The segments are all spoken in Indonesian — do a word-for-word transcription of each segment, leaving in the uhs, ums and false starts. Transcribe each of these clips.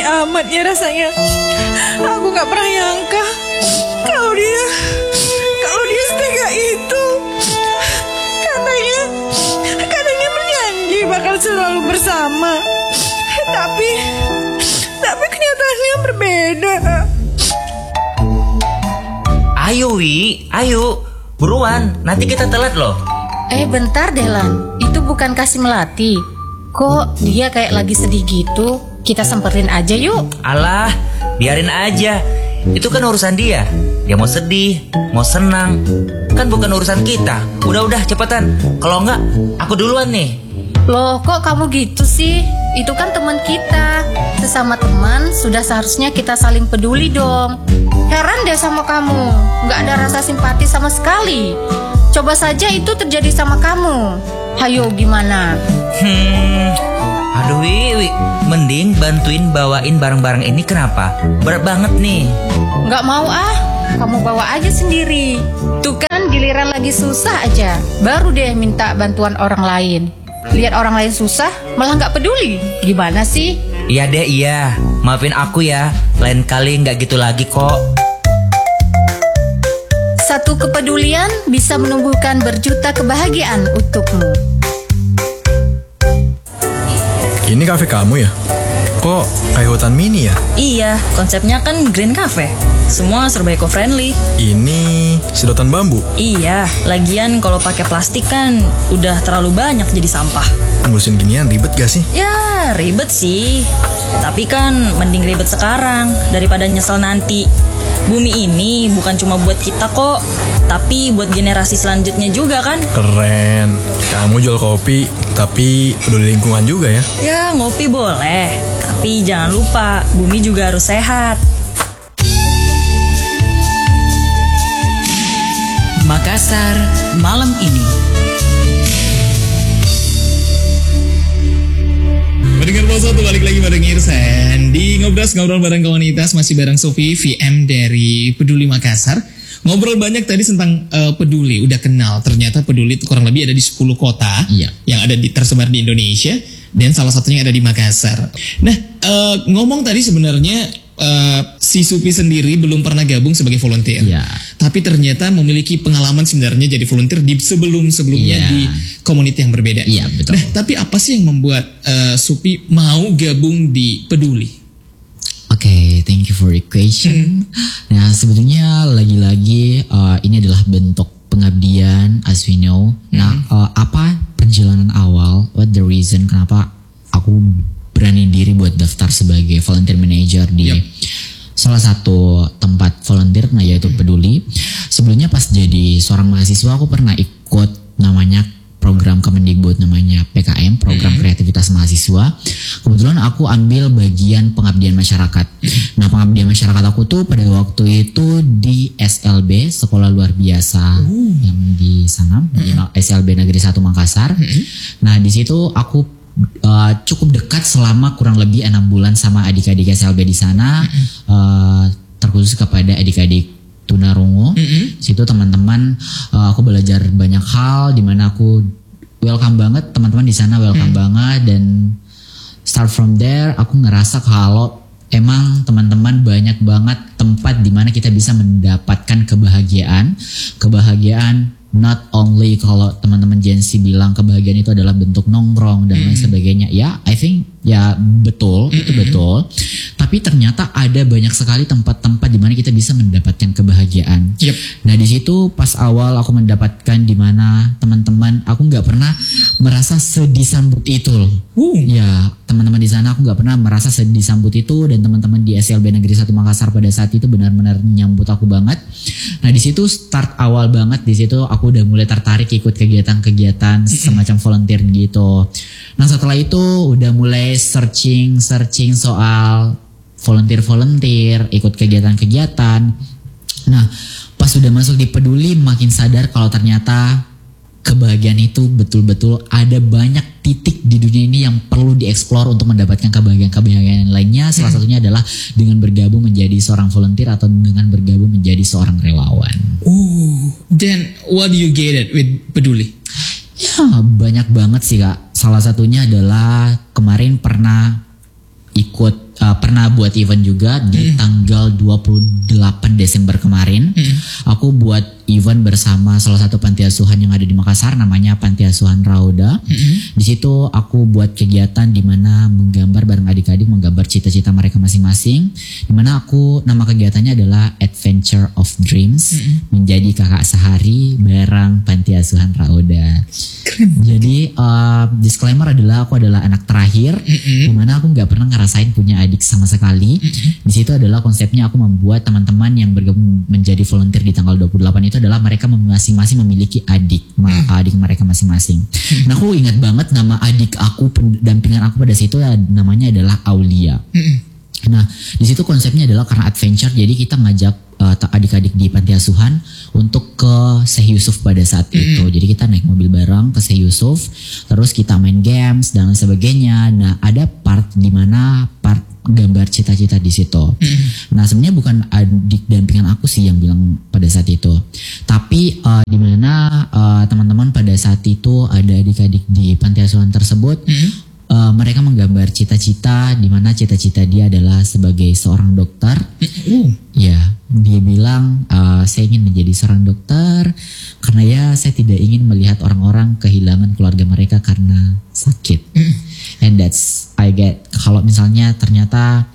amat ya rasanya. Aku gak pernah nyangka kalau dia Kalau dia setega itu. Katanya Katanya berjanji bakal selalu bersama. Tapi Tapi kenyataannya berbeda. Ayo Wi, ayo buruan, nanti kita telat loh. Eh bentar deh Lan, itu bukan kasih melati. Kok dia kayak lagi sedih gitu? Kita semperin aja yuk. Alah, biarin aja. Itu kan urusan dia. Dia mau sedih, mau senang, kan bukan urusan kita. Udah-udah cepetan. Kalau enggak, aku duluan nih. Loh kok kamu gitu sih? Itu kan teman kita. Sesama teman sudah seharusnya kita saling peduli dong. Heran deh sama kamu, gak ada rasa simpati sama sekali. Coba saja itu terjadi sama kamu. Hayo gimana? Hmm, aduh Wi, Wi, mending bantuin bawain barang-barang ini kenapa? Berat banget nih. Gak mau ah, kamu bawa aja sendiri. Tuh kan giliran lagi susah aja, baru deh minta bantuan orang lain. Lihat orang lain susah, malah gak peduli. Gimana sih? Iya deh iya, maafin aku ya. Lain kali gak gitu lagi kok. Satu kepedulian bisa menumbuhkan berjuta kebahagiaan untukmu. Ini kafe kamu ya? Kok kayak hutan mini ya? Iya, konsepnya kan green cafe. Semua serba eco-friendly. Ini sedotan bambu? Iya, lagian kalau pakai plastik kan udah terlalu banyak jadi sampah. Ngurusin ginian ribet gak sih? Ya, ribet sih. Tapi kan mending ribet sekarang daripada nyesel nanti. Bumi ini bukan cuma buat kita kok, tapi buat generasi selanjutnya juga kan. Keren. Kamu jual kopi, tapi peduli lingkungan juga ya? Ya, ngopi boleh. Tapi jangan lupa, bumi juga harus sehat. Makassar malam ini. Mendengar Pro satu balik lagi bareng Irsan di Ngobras, ngobrol bareng komunitas, masih bareng Sofi V M dari Peduli Makassar. Ngobrol banyak tadi tentang uh, peduli, udah kenal. Ternyata peduli itu kurang lebih ada di sepuluh kota iya. yang ada di, tersebar di Indonesia, dan salah satunya ada di Makassar. Nah, uh, ngomong tadi sebenarnya uh, si Supi sendiri belum pernah gabung sebagai volunteer. Iya. Tapi ternyata memiliki pengalaman sebenarnya jadi volunteer di sebelum-sebelumnya iya. di komunitas yang berbeda. Iya, betul. Nah, tapi apa sih yang membuat uh, Supi mau gabung di Peduli? Oke, okay, thank you for the question. Hmm. Nah, sebetulnya lagi-lagi uh, ini adalah bentuk pengabdian, as we know. Hmm. Nah, uh, apa perjalanan awal, what the reason kenapa aku berani diri buat daftar sebagai volunteer manager di yep. salah satu tempat volunteer, nah yaitu Peduli. Sebelumnya pas jadi seorang mahasiswa aku pernah ikut namanya program Kemendikbud namanya P K M, program mm-hmm. kreativitas mahasiswa. Kebetulan aku ambil bagian pengabdian masyarakat. Nah, pengabdian masyarakat aku tuh pada waktu itu di S L B, Sekolah Luar Biasa uh. yang di sana, mm-hmm. S L B Negeri satu Makassar. Mm-hmm. Nah, di situ aku uh, cukup dekat selama kurang lebih enam bulan sama adik-adik S L B di sana, mm-hmm. uh, terkhusus kepada adik-adik tunarungu. Mm-hmm. Situ teman-teman uh, aku belajar banyak hal, di mana aku welcome banget, teman-teman di sana welcome mm. banget, dan start from there aku ngerasa kalau emang teman-teman banyak banget tempat di mana kita bisa mendapatkan kebahagiaan, kebahagiaan not only kalau teman-teman Gen Z bilang kebahagiaan itu adalah bentuk nongkrong dan lain mm. sebagainya. Ya, I think ya betul, mm-hmm. itu betul. Tapi ternyata ada banyak sekali tempat-tempat di mana kita bisa mendapatkan kebahagiaan. Yep. Nah, di situ pas awal aku mendapatkan di mana teman-teman, aku nggak pernah merasa sedih sambut itu loh. Uh. Ya, teman-teman di sana aku nggak pernah merasa sedih sambut itu, dan teman-teman di S L B Negeri satu Makassar pada saat itu benar-benar nyambut aku banget. Nah, di situ start awal banget, di situ aku udah mulai tertarik ikut kegiatan-kegiatan semacam volunteer gitu. Nah, setelah itu udah mulai searching-searching soal volunteer-volunteer, ikut kegiatan-kegiatan. Nah, pas udah masuk di Peduli makin sadar kalau ternyata kebahagiaan itu betul-betul ada banyak titik di dunia ini yang perlu dieksplor untuk mendapatkan kebahagiaan-kebahagiaan lainnya. Salah satunya adalah dengan bergabung menjadi seorang volunteer atau dengan bergabung menjadi seorang relawan. Oh, then what do you get it with Peduli? Ya, banyak banget sih Kak. Salah satunya adalah kemarin pernah ikut uh, pernah buat event juga di Hmm. tanggal dua puluh delapan Desember kemarin. Hmm. Aku buat event bersama salah satu panti asuhan yang ada di Makassar, namanya Panti Asuhan Rauda. Hmm. Di situ aku buat kegiatan di mana menggambar bareng adik-adik, menggambar cita-cita mereka masing-masing. Di mana aku, nama kegiatannya adalah Adventure of Dreams, menjadi kakak sehari bareng Panti Asuhan Rauda. Jadi uh, disclaimer adalah aku adalah anak terakhir, Mm-mm. dimana aku nggak pernah ngerasain punya adik sama sekali. Di situ adalah konsepnya aku membuat teman-teman yang bergabung menjadi volunteer di tanggal dua puluh delapan itu adalah mereka masing-masing memiliki adik, ma- adik mereka masing-masing. Nah, aku ingat banget nama adik aku, pendampingan aku pada situ namanya adalah Aulia. Nah, di situ konsepnya adalah karena adventure, jadi kita ngajak uh, adik-adik di panti asuhan untuk ke Syekh Yusuf pada saat itu. Jadi kita naik mobil bareng ke Syekh Yusuf, terus kita main games dan lain sebagainya. Nah, ada part di mana part gambar cita-cita di situ. Nah, sebenarnya bukan adik dampingan aku sih yang bilang pada saat itu, tapi uh, di mana uh, teman-teman pada saat itu ada adik-adik di panti asuhan tersebut. Uh, mereka menggambar cita-cita di mana cita-cita dia adalah sebagai seorang dokter. Uh. Ya, dia bilang uh, saya ingin menjadi seorang dokter karena ya saya tidak ingin melihat orang-orang kehilangan keluarga mereka karena sakit. And that's I get. Kalau misalnya ternyata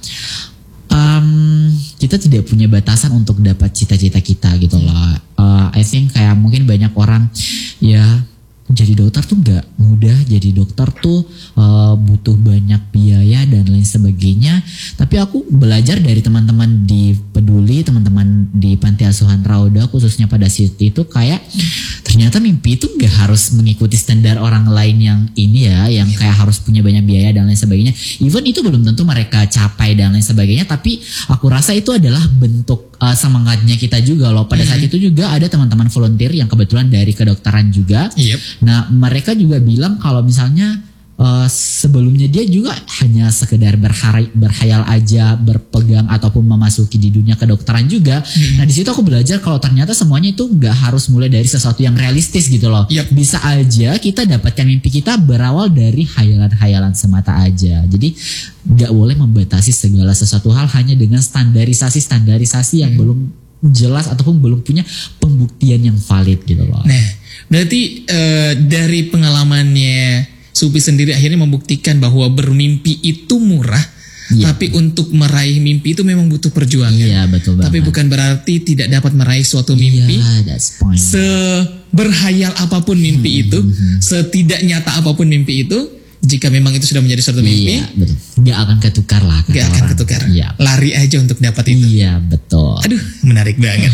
um, kita tidak punya batasan untuk dapat cita-cita kita gitu loh. Uh, I think kayak mungkin banyak orang ya. Jadi dokter tuh gak mudah, jadi dokter tuh uh, butuh banyak biaya dan lain sebagainya. Tapi aku belajar dari teman-teman di Peduli, teman-teman di Panti Asuhan Rauda khususnya pada saat itu kayak ternyata mimpi itu gak harus mengikuti standar orang lain yang ini ya, yang kayak harus punya banyak biaya dan lain sebagainya. Even itu belum tentu mereka capai dan lain sebagainya, tapi aku rasa itu adalah bentuk uh, semangatnya kita juga loh. Pada saat itu juga ada teman-teman volunteer yang kebetulan dari kedokteran juga. Yep. Nah, mereka juga bilang kalau misalnya uh, sebelumnya dia juga hanya sekedar berhari, berhayal aja, berpegang ataupun memasuki di dunia kedokteran juga. Hmm. Nah, di situ aku belajar kalau ternyata semuanya itu nggak harus mulai dari sesuatu yang realistis gitu loh. Yep. Bisa aja kita dapatkan mimpi kita berawal dari hayalan-hayalan semata aja. Jadi nggak boleh membatasi segala sesuatu hal hanya dengan standarisasi-standarisasi yang hmm. belum jelas ataupun belum punya pembuktian yang valid gitu loh. Nah, berarti uh, dari pengalamannya Supi sendiri akhirnya membuktikan bahwa bermimpi itu murah, Iya. tapi untuk meraih mimpi itu memang butuh perjuangan. Iya, betul banget. Tapi bukan berarti tidak dapat meraih suatu mimpi. Iya, that's point. Seberhayal apapun mimpi Hmm, itu, hmm, hmm. setidak nyata apapun mimpi itu, jika memang itu sudah menjadi suatu mimpi, Iya, betul. Gak akan ketukar lah. kata gak akan orang. ketukar. Iya. Lari aja untuk dapat itu. Iya, betul. Aduh, menarik banget.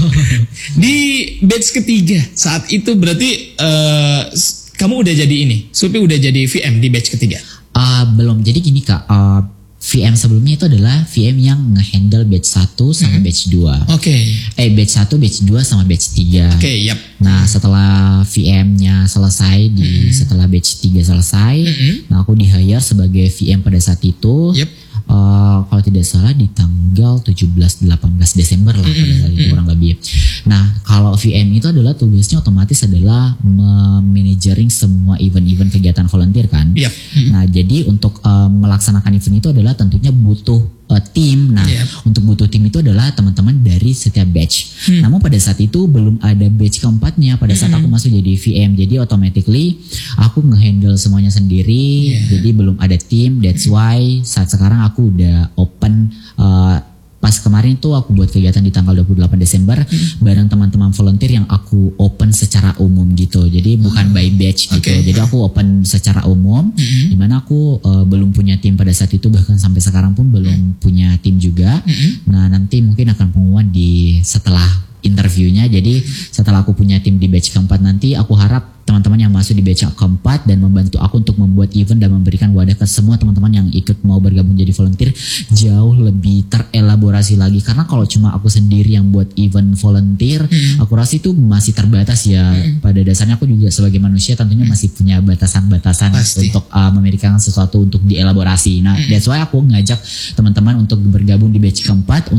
Di batch ketiga saat itu berarti uh, s- kamu udah jadi ini, Supi udah jadi V M di batch ketiga. Uh, belum. Jadi gini Kak, uh, V M sebelumnya itu adalah V M yang ngehandle batch satu sama Hmm. batch dua. Oke, Eh, batch satu, batch dua sama batch tiga. oke, yap. Nah, setelah V M-nya selesai di setelah batch tiga selesai, Mm-mm. nah aku di-hire sebagai V M pada saat itu. Yep. Uh, kalau tidak salah di tanggal tujuh belas delapan belas Desember lah pada saat itu kurang lebih. Nah, kalau V M itu adalah tugasnya otomatis adalah memanagering semua event-event kegiatan volunteer kan. Yap. Nah, jadi untuk uh, melaksanakan event itu adalah tentunya butuh uh, tim. Nah, Yep. untuk butuh tim itu adalah teman-teman dari setiap batch. Hmm. Namun pada saat itu belum ada batch keempatnya pada saat aku masuk jadi V M. Jadi automatically aku ngehandle semuanya sendiri. Yeah. Jadi belum ada tim. That's why saat sekarang aku udah open. Uh, pas kemarin tuh aku buat kegiatan di tanggal dua puluh delapan Desember bareng teman-teman volunteer yang aku open secara umum gitu. Jadi bukan by batch gitu. Oke. Jadi aku open secara umum. Dimana aku uh, belum punya tim pada saat itu, bahkan sampai sekarang pun belum punya tim juga. Nah, nanti mungkin akan pengumuman di setelah interviewnya. Jadi setelah aku punya tim di batch keempat nanti, aku harap teman-teman yang masuk di batch keempat dan membantu aku untuk membuat event dan memberikan wadah ke semua teman-teman yang ikut mau bergabung jadi volunteer jauh lebih terelaborasi lagi. Karena kalau cuma aku sendiri yang buat event volunteer, aku rasa itu masih terbatas ya. Pada dasarnya aku juga sebagai manusia tentunya masih punya batasan-batasan Pasti. untuk uh, memikirkan sesuatu untuk dielaborasi. Nah, that's why aku ngajak teman-teman untuk bergabung di batch keempat untuk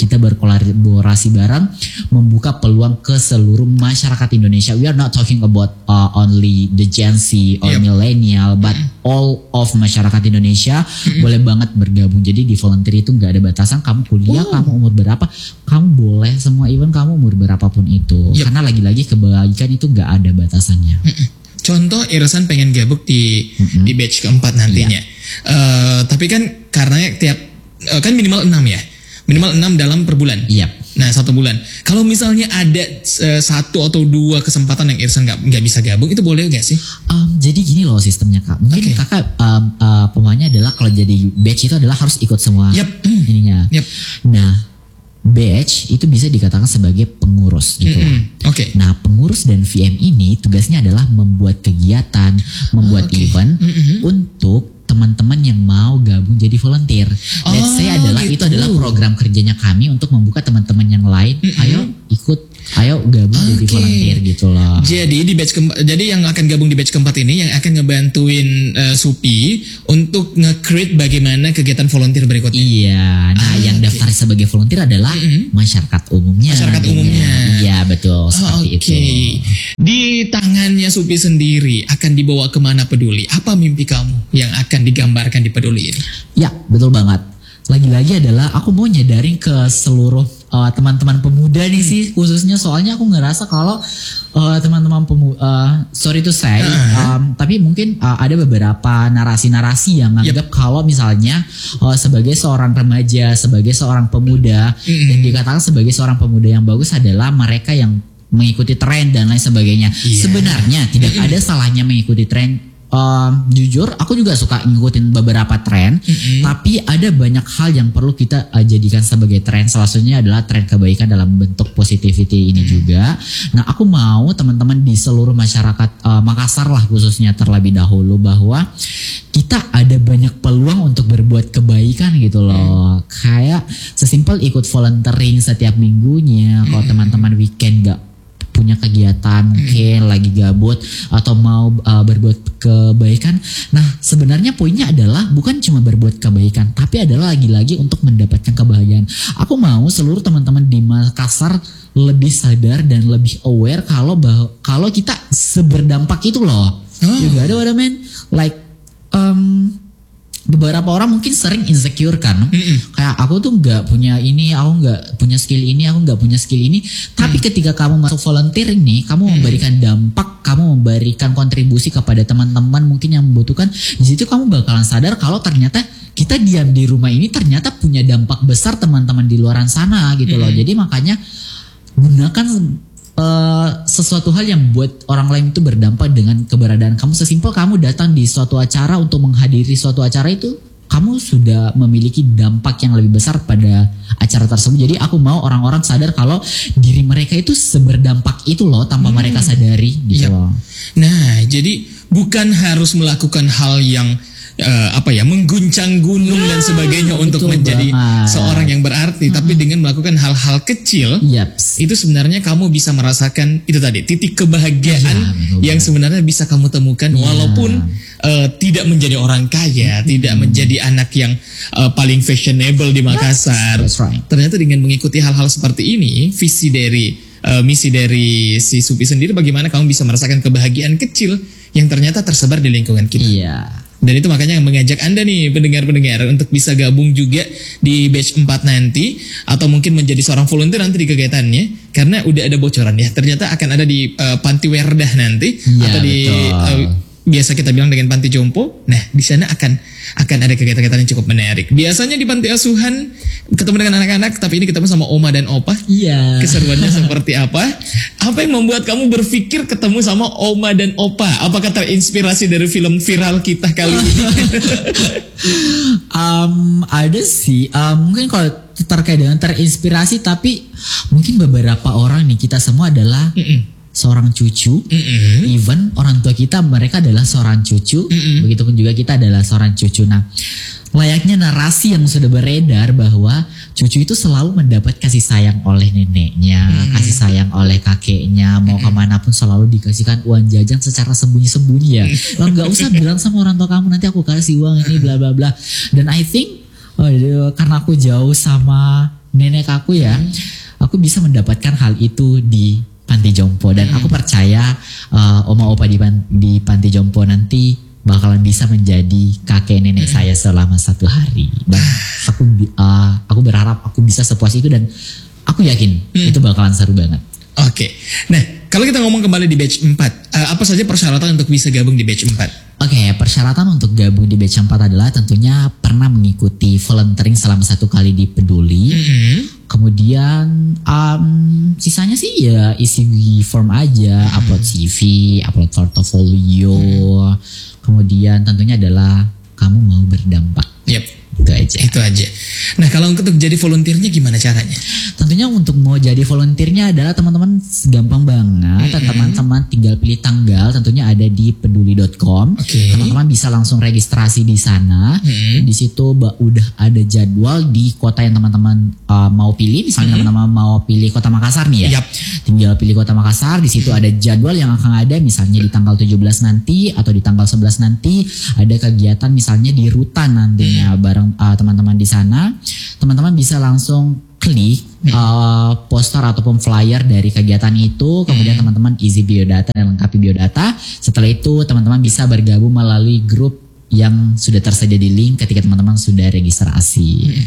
kita berkolaborasi bareng membuka peluang ke seluruh masyarakat Indonesia. We are not talking about uh, only the Gen Z or Yep. millennial, but all of masyarakat Indonesia boleh banget bergabung. Jadi di volunteer itu nggak ada batasan. Kamu kuliah, Oh. kamu umur berapa, kamu boleh semua, even kamu umur berapapun itu. Yep. Karena lagi-lagi kebaikan itu nggak ada batasannya. Contoh Irsan pengen gabung di Mm-mm. di batch keempat nantinya. Eh, tapi kan karena tiap eh, kan minimal enam ya. Minimal enam dalam per bulan. Iya. Nah, satu bulan. Kalau misalnya ada eh, satu atau dua kesempatan yang Irsan nggak nggak bisa gabung, itu boleh nggak sih? Um, jadi gini loh sistemnya kak. Mungkin Oke. kakak um, uh, pemainnya adalah kalau jadi batch itu adalah harus ikut semua Yap. ininya. Yap. Nah, batch itu bisa dikatakan sebagai pengurus gitu. Mm-mm. Oke. Nah, pengurus dan V M ini tugasnya adalah membuat kegiatan, membuat Oke. event Mm-mm. untuk teman-teman yang mau gabung jadi volunteer. Let's say Oh, adalah gitu. itu adalah program kerjanya kami untuk membuka teman-teman yang lain. Ayo ikut, ayo gabung jadi Oke. volunteer gitu loh. Jadi di batch keempat, jadi yang akan gabung di batch keempat ini yang akan ngebantuin eh, Supi untuk nge-create bagaimana kegiatan volunteer berikutnya. Iya, nah Ah, yang oke. daftar sebagai volunteer adalah Mm-mm. masyarakat umumnya. Masyarakat nantinya. umumnya. Iya betul, seperti Oke. itu. Di tangannya Supi sendiri akan dibawa kemana Peduli? Apa mimpi kamu yang akan digambarkan di Peduli ini? Ya betul banget. Lagi-lagi adalah aku mau nyadarin ke seluruh uh, teman-teman pemuda nih sih khususnya, soalnya aku ngerasa kalau uh, teman-teman pemuda, uh, sorry to say, um, tapi mungkin uh, ada beberapa narasi-narasi yang nganggap kalau misalnya uh, sebagai seorang remaja, sebagai seorang pemuda, Mm-mm. dan dikatakan sebagai seorang pemuda yang bagus adalah mereka yang mengikuti tren dan lain sebagainya. Iya. Sebenarnya tidak ada salahnya mengikuti tren. Um, jujur aku juga suka ngikutin beberapa tren, Mm-mm. tapi ada banyak hal yang perlu kita uh, jadikan sebagai tren. Salah satunya adalah tren kebaikan dalam bentuk positivity ini juga. Nah, aku mau teman-teman di seluruh masyarakat uh, Makassar lah khususnya terlebih dahulu bahwa kita ada banyak peluang untuk berbuat kebaikan gitu loh. Kayak sesimpel ikut volunteering setiap minggunya. Kalau teman-teman weekend gak punya kegiatan mungkin lagi gabut atau mau uh, berbuat kebaikan. Nah, sebenarnya poinnya adalah bukan cuma berbuat kebaikan, tapi adalah lagi-lagi untuk mendapatkan kebahagiaan. Aku mau seluruh teman-teman di Makassar lebih sadar dan lebih aware kalau bah- kalau kita seberdampak itu loh. Oh. You got it what I mean? Like um, beberapa orang mungkin sering insecure kan, Mm-mm. kayak aku tuh nggak punya ini, aku nggak punya skill ini, aku nggak punya skill ini. Tapi ketika kamu masuk volunteering nih, kamu memberikan dampak, kamu memberikan kontribusi kepada teman-teman mungkin yang membutuhkan. Di situ kamu bakalan sadar kalau ternyata kita diam di rumah ini ternyata punya dampak besar teman-teman di luaran sana gitu loh. Jadi makanya gunakan Uh, sesuatu hal yang buat orang lain itu berdampak dengan keberadaan kamu. Sesimpel kamu datang di suatu acara untuk menghadiri suatu acara itu, kamu sudah memiliki dampak yang lebih besar pada acara tersebut. Jadi aku mau orang-orang sadar kalau diri mereka itu seberdampak itu loh tanpa mereka sadari gitu Yap. loh. Nah, jadi bukan harus melakukan hal yang eh, apa ya mengguncang gunung dan sebagainya untuk betul menjadi banget. seorang yang berarti, tapi dengan melakukan hal-hal kecil. Yaps. Itu sebenarnya kamu bisa merasakan itu tadi titik kebahagiaan Iya, betul yang banget. sebenarnya bisa kamu temukan Iya. walaupun eh, tidak menjadi orang kaya, tidak menjadi anak yang eh, paling fashionable di Makassar. That's right. Ternyata dengan mengikuti hal-hal seperti ini, visi dari eh, misi dari si Supi sendiri, bagaimana kamu bisa merasakan kebahagiaan kecil yang ternyata tersebar di lingkungan kita. Iya. Dan itu makanya yang mengajak Anda nih pendengar-pendengar untuk bisa gabung juga di batch empat nanti, atau mungkin menjadi seorang volunteer nanti di kegiatannya, karena udah ada bocoran ya, ternyata akan ada di uh, Panti Werdah nanti, Iya, atau di betul. uh, biasa kita bilang dengan Panti Jompo. Nah, di sana akan akan ada kegiatan-kegiatan yang cukup menarik. Biasanya di panti asuhan ketemu dengan anak-anak, tapi ini ketemu sama oma dan opa. Iya. Keseruannya seperti apa? Apa yang membuat kamu berpikir ketemu sama oma dan opa? Apakah terinspirasi dari film viral kita kali ini? Um, ada sih, um, mungkin kalau terkait dengan terinspirasi, tapi mungkin beberapa orang nih, kita semua adalah Mm-mm. seorang cucu. Mm-mm. Even orang tua kita mereka adalah seorang cucu, Mm-mm. begitupun juga kita adalah seorang cucu. Nah, layaknya narasi yang sudah beredar bahwa cucu itu selalu mendapat kasih sayang oleh neneknya, kasih sayang oleh kakeknya, mau kemanapun selalu dikasihkan uang jajan secara sembunyi-sembunyi ya. Lo nggak usah bilang sama orang tua kamu, nanti aku kasih uang ini bla bla bla. Dan I think oh, karena aku jauh sama nenek aku ya, aku bisa mendapatkan hal itu di panti jompo dan aku percaya uh, oma opa di, pan, di panti jompo nanti bakalan bisa menjadi kakek nenek saya selama satu hari dan aku uh, aku berharap aku bisa sepuas itu dan aku yakin itu bakalan seru banget. Oke, nah kalau kita ngomong kembali di batch empat, uh, apa saja persyaratan untuk bisa gabung di batch empat? Oke, okay, persyaratan untuk gabung di batch empat adalah tentunya pernah mengikuti volunteering selama satu kali di Peduli. Mm-hmm. Kemudian um, sisanya sih ya isi form aja, mm-hmm. upload C V, upload portfolio. Mm-hmm. Kemudian tentunya adalah kamu mau berdampak. Yep. Itu aja. Itu aja. Nah kalau untuk jadi volunteernya gimana caranya? Tentunya untuk mau jadi volunteernya adalah teman-teman gampang banget. Mm-hmm. Teman-teman tinggal pilih tanggal. Tentunya ada di peduli dot com. Okay. Teman-teman bisa langsung registrasi di sana. Mm-hmm. Di situ udah ada jadwal di kota yang teman-teman uh, mau pilih. Misalnya mm-hmm. teman-teman mau pilih kota Makassar nih ya. Yep. Tinggal pilih kota Makassar. Di situ mm-hmm. ada jadwal yang akan ada. Misalnya di tanggal tujuh belas nanti atau di tanggal sebelas nanti ada kegiatan misalnya di Rutan nantinya mm-hmm. bareng uh, teman-teman di sana. Teman-teman bisa langsung klik uh, poster ataupun flyer dari kegiatan itu, kemudian hmm. teman-teman isi biodata dan lengkapi biodata. Setelah itu teman-teman bisa bergabung melalui grup yang sudah tersedia di link ketika teman-teman sudah registrasi. Hmm.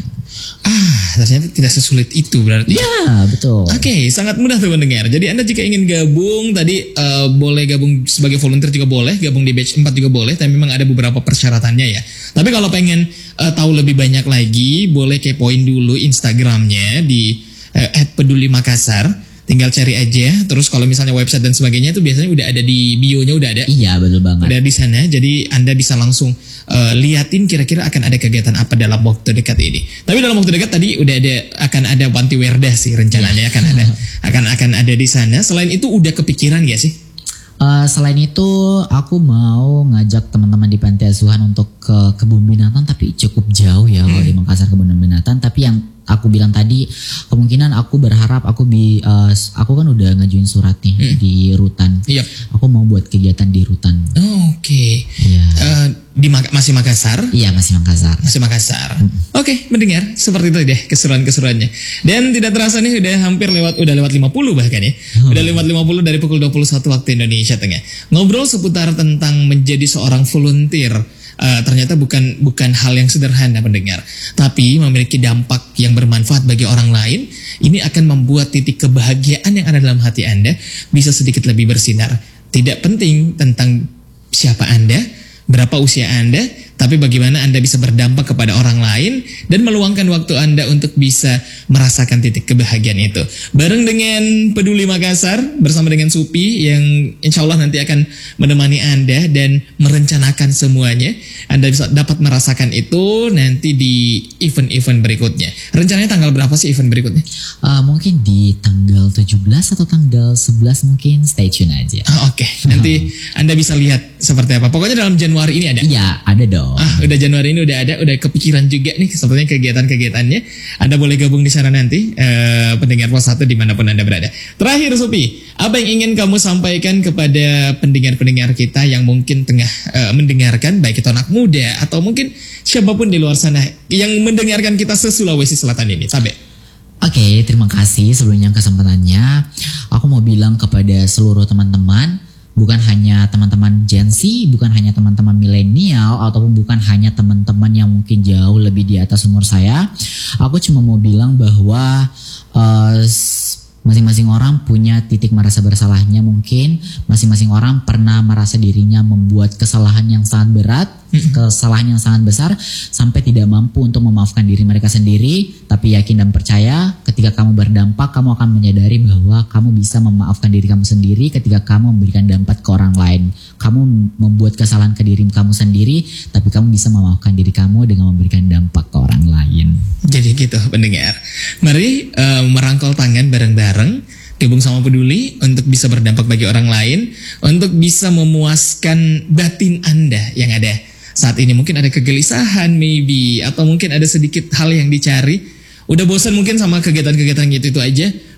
Ah, ternyata tidak sesulit itu berarti. Ya, betul. Oke, okay, sangat mudah tuh mendengar. Jadi Anda jika ingin gabung tadi uh, boleh gabung sebagai volunteer juga boleh, gabung di batch empat juga boleh, tapi memang ada beberapa persyaratannya ya. Tapi kalau pengen uh, tahu lebih banyak lagi, boleh kepoin dulu Instagramnya di uh, at peduli makassar. Tinggal cari aja. Terus kalau misalnya website dan sebagainya itu biasanya udah ada di bio-nya, udah ada. Iya, betul banget. Udah di sana. Jadi Anda bisa langsung uh, liatin kira-kira akan ada kegiatan apa dalam waktu dekat ini. Tapi dalam waktu dekat tadi udah ada akan ada Panti Werdah sih rencananya akan ada akan akan ada di sana. Selain itu udah kepikiran gak sih? Uh, selain itu aku mau ngajak teman-teman di panti asuhan untuk ke kebun binatang, tapi cukup jauh ya hmm. kalau di Makassar kebun binatang. Tapi yang aku bilang tadi kemungkinan aku berharap aku bi uh, aku kan udah ngajuin surat nih hmm. di Rutan. Yep. Aku mau buat kegiatan di Rutan. Oh, Oke. Okay. Yeah. Uh, di Mak- masih Makassar? Iya, masih Makassar. Masih Makassar. Hmm. Oke, okay, mendengar seperti itu deh keseruan-keseruannya. Dan tidak terasa nih udah hampir lewat udah lewat lima puluh bahkan ya. Oh. Udah lewat lima puluh dari pukul dua puluh satu waktu Indonesia Tengah. Ngobrol seputar tentang menjadi seorang volunteer. Uh, ternyata bukan bukan hal yang sederhana pendengar, tapi memiliki dampak yang bermanfaat bagi orang lain. Ini akan membuat titik kebahagiaan yang ada dalam hati Anda bisa sedikit lebih bersinar. Tidak penting tentang siapa Anda, berapa usia Anda, tapi bagaimana Anda bisa berdampak kepada orang lain dan meluangkan waktu Anda untuk bisa merasakan titik kebahagiaan itu. Bareng dengan Peduli Makassar bersama dengan Supi yang insya Allah nanti akan menemani Anda dan merencanakan semuanya. Anda bisa dapat merasakan itu nanti di event-event berikutnya. Rencananya tanggal berapa sih event berikutnya? Uh, mungkin di tanggal tujuh belas atau tanggal sebelas mungkin, stay tune aja. Oh, Oke, okay. Nanti Anda bisa lihat seperti apa. Pokoknya dalam Januari ini ada. Iya, ada dong. Ah, udah Januari ini udah ada, udah kepikiran juga nih sepertinya kegiatan-kegiatannya. Anda boleh gabung di sana nanti, eh, pendengar Pos satu dimanapun Anda berada. Terakhir Supi, apa yang ingin kamu sampaikan kepada pendengar-pendengar kita yang mungkin tengah eh, mendengarkan, baik itu anak muda atau mungkin siapapun di luar sana yang mendengarkan kita se-Sulawesi Selatan ini, Tabe? Oke, okay, terima kasih sebelumnya kesempatannya. Aku mau bilang kepada seluruh teman-teman, bukan hanya teman-teman Gen Z, bukan hanya teman-teman milenial, ataupun bukan hanya teman-teman yang mungkin jauh lebih di atas umur saya. Aku cuma mau bilang bahwa uh, masing-masing orang punya titik merasa bersalahnya mungkin. Masing-masing orang pernah merasa dirinya membuat kesalahan yang sangat berat, kesalahan yang sangat besar, sampai tidak mampu untuk memaafkan diri mereka sendiri. Tapi yakin dan percaya ketika kamu berdampak, kamu akan menyadari bahwa kamu bisa memaafkan diri kamu sendiri ketika kamu memberikan dampak ke orang lain. Kamu membuat kesalahan ke diri kamu sendiri, tapi kamu bisa memaafkan diri kamu dengan memberikan dampak ke orang lain. Jadi gitu pendengar. Mari uh, merangkul tangan bareng-bareng, gabung sama Peduli untuk bisa berdampak bagi orang lain, untuk bisa memuaskan batin Anda yang ada saat ini. Mungkin ada kegelisahan maybe, atau mungkin ada sedikit hal yang dicari. Udah bosan mungkin sama kegiatan-kegiatan gitu itu aja.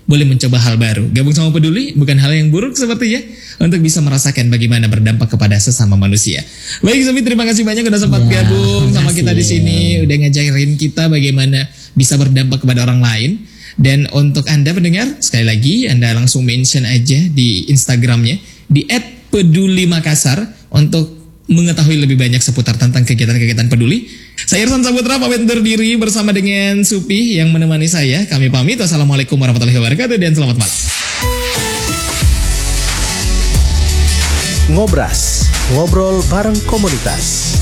boleh mencoba hal baru. Gabung sama Peduli bukan hal yang buruk sepertinya, untuk bisa merasakan bagaimana berdampak kepada sesama manusia. Baik Sofi, terima kasih banyak udah sempat Ya, gabung sama makasih. kita di sini, udah ngajarin kita bagaimana bisa berdampak kepada orang lain. Dan untuk Anda pendengar, sekali lagi Anda langsung mention aja di Instagramnya di et peduli makassar untuk mengetahui lebih banyak seputar tentang kegiatan-kegiatan peduli. Saya Irsan Saputra pamit undur diri bersama dengan Supi yang menemani saya. Kami pamit. Wassalamualaikum warahmatullahi wabarakatuh dan selamat malam. Ngobras, ngobrol bareng komunitas.